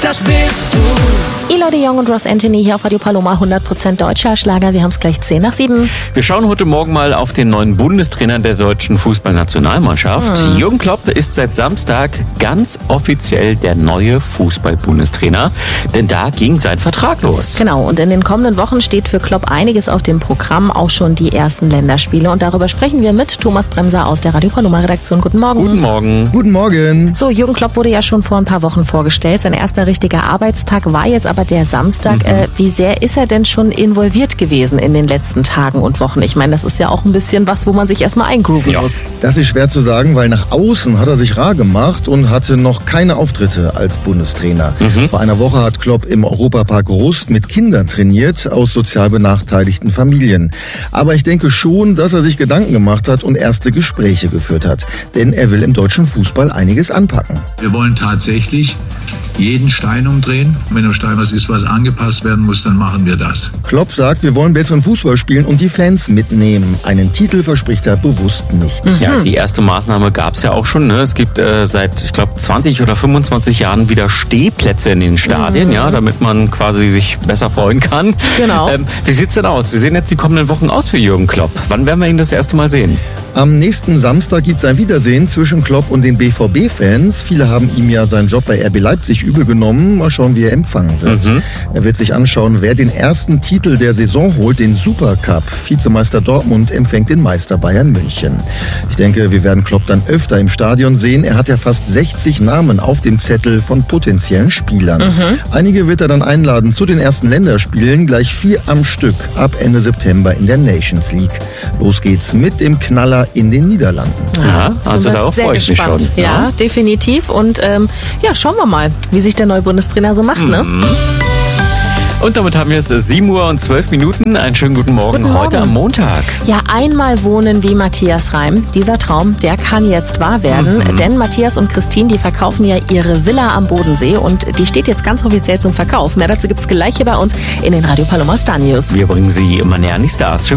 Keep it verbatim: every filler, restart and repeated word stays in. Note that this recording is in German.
das bist du. Elodie Young und Ross Anthony hier auf Radio Paloma, hundert Prozent deutscher Schlager. Wir haben es gleich zehn nach sieben. Wir schauen heute Morgen mal auf den neuen Bundestrainer der deutschen Fußballnationalmannschaft. Hm. Jürgen Klopp ist seit Samstag ganz offiziell der neue Fußball-Bundestrainer, denn da ging sein Vertrag los. Genau, und in den kommenden Wochen steht für Klopp einiges auf dem Programm, auch schon die ersten Länderspiele. Und darüber sprechen wir mit Thomas Bremser aus der Radio Paloma-Redaktion. Guten Morgen. Guten Morgen. Guten Morgen. So, Jürgen Klopp wurde ja schon vor ein paar Wochen vorgestellt. Sein erster richtiger Arbeitstag war jetzt aber der Samstag. Mhm. Äh, wie sehr ist er denn schon involviert gewesen in den letzten Tagen und Wochen? Ich meine, das ist ja auch ein bisschen was, wo man sich erstmal eingrooven ja. muss. Das ist schwer zu sagen, weil nach außen hat er sich rar gemacht und hatte noch keine Auftritte als Bundestrainer. Mhm. Vor einer Woche hat Klopp im Europapark Rust mit Kindern trainiert aus sozial benachteiligten Familien. Aber ich denke schon, dass er sich Gedanken gemacht hat und erste Gespräche geführt hat. Denn er will im deutschen Fußball einiges anpacken. Wir wollen tatsächlich jeden Stein umdrehen. Wenn im Stein was ist, was angepasst werden muss, dann machen wir das. Klopp sagt, wir wollen besseren Fußball spielen und die Fans mitnehmen. Einen Titel verspricht er bewusst nicht. Mhm. Ja, die erste Maßnahme gab es ja auch schon. Ne? Es gibt äh, seit, ich glaube, zwanzig oder fünfundzwanzig Jahren wieder Stehplätze in den Stadien, mhm. ja, damit man quasi sich besser freuen kann. Genau. Ähm, wie sieht's denn aus? Wir sehen jetzt die kommenden Wochen aus für Jürgen Klopp. Wann werden wir ihn das erste Mal sehen? Am nächsten Samstag gibt es ein Wiedersehen zwischen Klopp und den B V B-Fans. Viele haben ihm ja seinen Job bei R B Leipzig übel genommen. Mal schauen, wie er empfangen wird. Mhm. Er wird sich anschauen, wer den ersten Titel der Saison holt, den Supercup. Vizemeister Dortmund empfängt den Meister Bayern München. Ich denke, wir werden Klopp dann öfter im Stadion sehen. Er hat ja fast sechzig Namen auf dem Zettel von potenziellen Spielern. Mhm. Einige wird er dann einladen zu den ersten Länderspielen, gleich vier am Stück ab Ende September in der Nations League. Los geht's mit dem Knaller in den Niederlanden. Ja, also darauf freue ich mich schon. Ja, ja, definitiv. Und ähm, ja, schauen wir mal, wie sich der neue Bundestrainer so macht. Mhm. Ne? Und damit haben wir es sieben Uhr und zwölf Minuten. Einen schönen guten Morgen, guten Morgen. Heute am Montag. Ja, einmal wohnen wie Matthias Reim. Dieser Traum, der kann jetzt wahr werden. Mhm. Denn Matthias und Christine, die verkaufen ja ihre Villa am Bodensee. Und die steht jetzt ganz offiziell zum Verkauf. Mehr dazu gibt's gleich hier bei uns in den Radio Paloma Star News. Wir bringen Sie immer näher an die Stars.